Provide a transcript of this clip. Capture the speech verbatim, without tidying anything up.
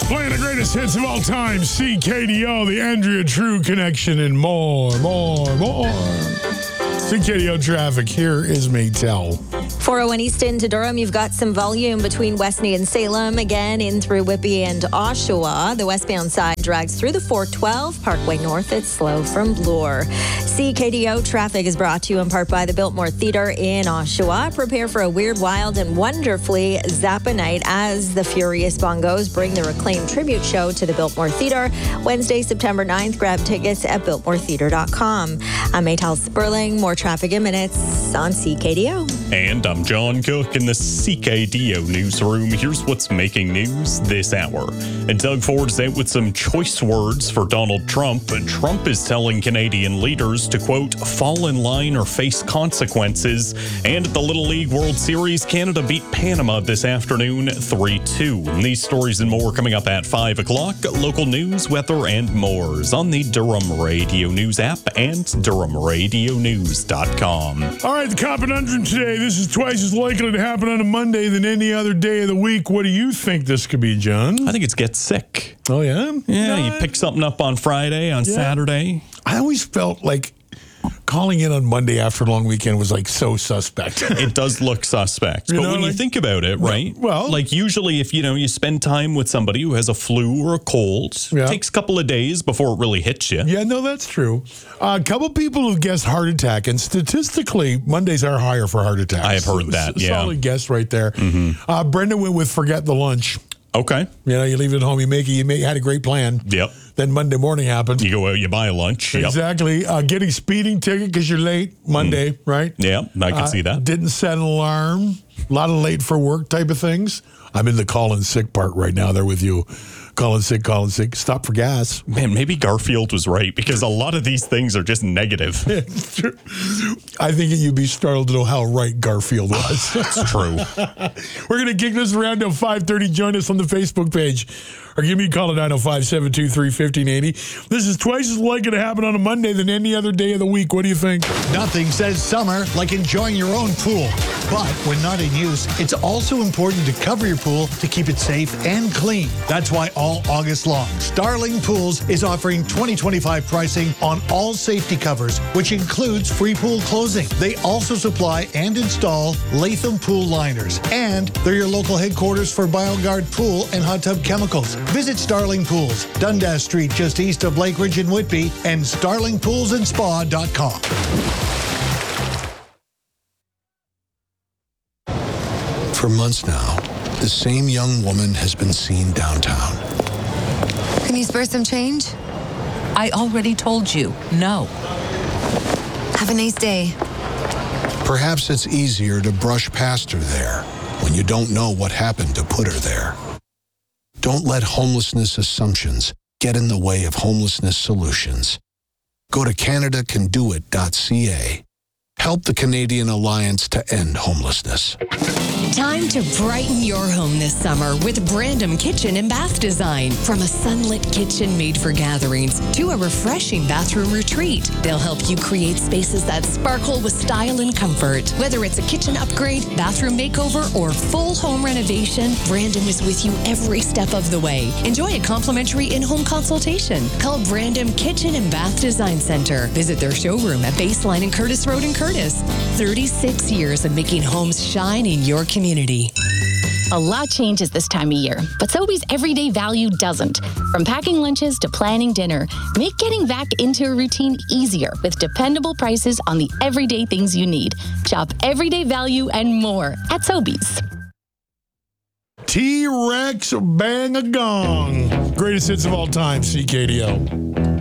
Playing the greatest hits of all time, C K D O, the Andrea True Connection, and more, more, more. C K D O traffic, here is Maytel. four oh one Easton to Durham, you've got some volume between Westney and Salem, again in through Whitby and Oshawa. The westbound side drags through the four twelve, Parkway North, it's slow from Bloor. C K D O traffic is brought to you in part by the Biltmore Theatre in Oshawa. Prepare for a weird, wild, and wonderfully Zappa night as the Furious Bongos bring the Reclaim tribute show to the Biltmore Theatre. Wednesday, September ninth, grab tickets at biltmore theatre dot com. I'm Maytal Sperling, more traffic in minutes on C K D O. And I'm John Cook in the C K D O newsroom. Here's what's making news this hour. And Doug Ford is out with some choice words for Donald Trump. Trump is telling Canadian leaders to, quote, fall in line or face consequences. And at the Little League World Series, Canada beat Panama this afternoon three two. These stories and more coming up at five o'clock. Local news, weather, and more on the Durham Radio News app and durham radio news dot com. All right, the Conundrum today. This is twice as likely to happen on a Monday than any other day of the week. What do you think this could be, John? I think it's get sick. Oh, yeah? Yeah, No, you pick something up on Friday, on Yeah. Saturday. I always felt like calling in on Monday after a long weekend was like so suspect. It does look suspect. You but know, when you like- think about it, right? well- like usually if, you know, you spend time with somebody who has a flu or a cold, Yeah. it takes a couple of days before it really hits you. Yeah, no, that's true. Uh, a couple people have guessed heart attack, and statistically, Mondays are higher for heart attacks. I have heard that, S- yeah. Solid guess right there. Uh, Brenda went with forget the lunch. Okay. You know, you leave it at home, you make it, you make, had a great plan. Yep. Then Monday morning happened. You go out, you buy a lunch. Yep. Exactly. Uh, getting speeding ticket because you're late Monday, right? Yeah, I can Uh, see that. Didn't set an alarm. A lot of late for work type of things. I'm in the calling sick part right now. They're with you. Calling sick, calling sick. Stop for gas. Man, maybe Garfield was right because a lot of these things are just negative. I think you'd be startled to know how right Garfield was. It's true. We're going to kick this around till five thirty. Join us on the Facebook page or give me a call at nine oh five, seven two three, one five eight oh. This is twice as likely to happen on a Monday than any other day of the week. What do you think? Nothing says summer like enjoying your own pool. But when not in use, it's also important to cover your pool to keep it safe and clean. That's why all August long, Starling Pools is offering twenty twenty-five pricing on all safety covers, which includes free pool closing. They also supply and install Latham pool liners. And they're your local headquarters for BioGuard pool and hot tub chemicals. Visit Starling Pools, Dundas Street, just east of Lake Ridge in Whitby, and starling pools and spa dot com. For months now, the same young woman has been seen downtown. Can you spare some change? I already told you, no. Have a nice day. Perhaps it's easier to brush past her there when you don't know what happened to put her there. Don't let homelessness assumptions get in the way of homelessness solutions. Go to canada can do it dot c a. Help the Canadian Alliance to End Homelessness. Time to brighten your home this summer with Brandom Kitchen and Bath Design. From a sunlit kitchen made for gatherings to a refreshing bathroom retreat, they'll help you create spaces that sparkle with style and comfort. Whether it's a kitchen upgrade, bathroom makeover, or full home renovation, Brandom is with you every step of the way. Enjoy a complimentary in-home consultation. Call Brandom Kitchen and Bath Design Center. Visit their showroom at Baseline and Curtis Road in Curtis. thirty-six years of making homes shine in your community. A lot changes this time of year, but Sobeys everyday value doesn't. From packing lunches to planning dinner, make getting back into a routine easier with dependable prices on the everyday things you need. Shop everyday value and more at Sobeys. T-Rex Bang a Gong. Greatest hits of all time, C K D O.